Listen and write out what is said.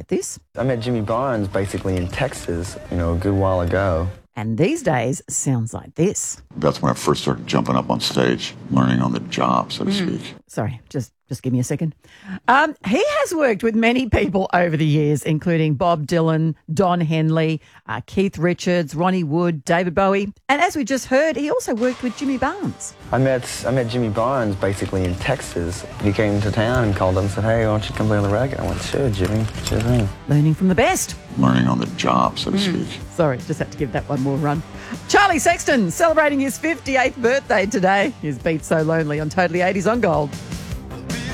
like this. I met Jimmy Barnes basically in Texas, a good while ago. And these days sounds like this. That's when I first started jumping up on stage, learning on the job, so to speak. Sorry, just give me a second. He has worked with many people over the years, including Bob Dylan, Don Henley, Keith Richards, Ronnie Wood, David Bowie. And as we just heard, he also worked with Jimmy Barnes. I met Jimmy Barnes basically in Texas. He came to town and called up and said, "Hey, why don't you come play on the record?" I went, "Sure, Jimmy, sure thing." Learning from the best. Learning on the job, so to speak. Sorry, just had to give that one more run. Charlie Sexton celebrating his 58th birthday today. His Beat So Lonely on Totally 80s on Gold.